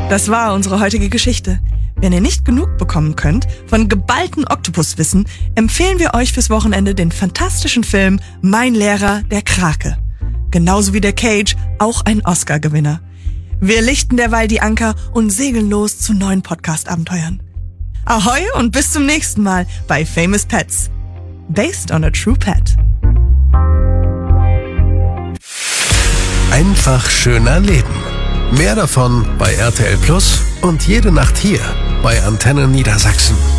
Das war unsere heutige Geschichte. Wenn ihr nicht genug bekommen könnt von geballten Oktopuswissen, empfehlen wir euch fürs Wochenende den fantastischen Film Mein Lehrer, der Krake. Genauso wie der Cage, auch ein Oscar-Gewinner. Wir lichten derweil die Anker und segeln los zu neuen Podcast-Abenteuern. Ahoi und bis zum nächsten Mal bei Famous Pets. Based on a true pet. Einfach schöner leben. Mehr davon bei RTL Plus und jede Nacht hier bei Antenne Niedersachsen.